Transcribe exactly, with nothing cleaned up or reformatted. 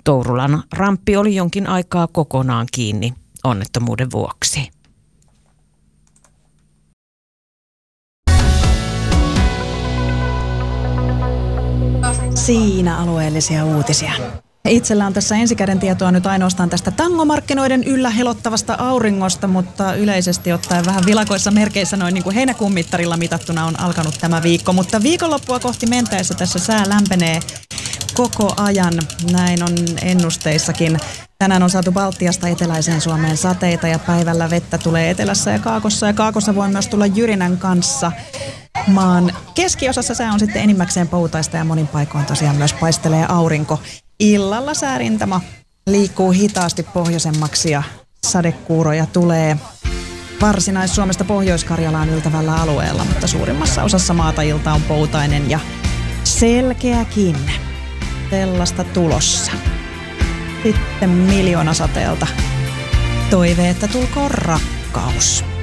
Tourulan ramppi oli jonkin aikaa kokonaan kiinni onnettomuuden vuoksi. Siinä alueellisia uutisia. Itsellä on tässä ensikäden tietoa nyt ainoastaan tästä tangomarkkinoiden yllä helottavasta auringosta, mutta yleisesti ottaen vähän vilakoissa merkeissä noin niin kuin heinäkuun mittarilla mitattuna on alkanut tämä viikko. Mutta viikonloppua kohti mentäessä tässä sää lämpenee koko ajan, näin on ennusteissakin. Tänään on saatu Baltiasta eteläiseen Suomeen sateita ja päivällä vettä tulee etelässä ja kaakossa. Ja kaakossa voi myös tulla jyrinän kanssa. Maan keskiosassa sää on sitten enimmäkseen poutaista ja monin paikoin tosiaan myös paistelee aurinko. Illalla säärintama liikkuu hitaasti pohjoisemmaksi ja sadekuuroja tulee Varsinais-Suomesta Pohjois-Karjalaan yltävällä alueella, mutta suurimmassa osassa maata ilta on poutainen ja selkeäkin. Sellaista tulossa. Sitten miljoonasateelta toive, että tulkoon rakkaus.